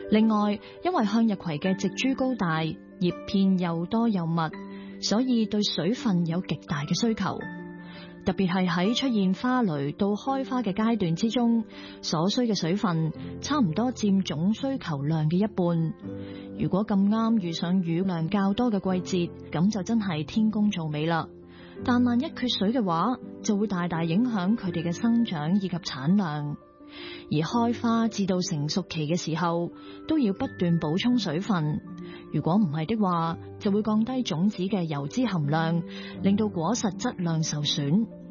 另外，因為向日葵嘅植株高大，葉片又多又密，所以對水分有極大嘅需求。特別係喺出現花蕾到開花嘅階段之中，所需嘅水分差唔多佔總需求量嘅一半。如果咁啱遇上雨量較多嘅季節，咁就真係天公造美啦。但萬一缺水嘅話，就會大大影響佢哋嘅生長以及產量。而開花至到成熟期嘅時候，都要不斷補充水分。如果唔係的話，就會降低種子嘅油脂含量，令到果實質量受損。